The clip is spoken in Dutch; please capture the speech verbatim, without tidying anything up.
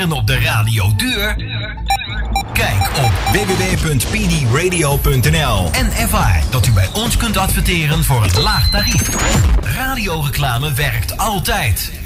adverteren op de radio duur? Kijk op w w w punt p d radio punt n l en ervaar dat u bij ons kunt adverteren voor een laag tarief. Radioreclame werkt altijd.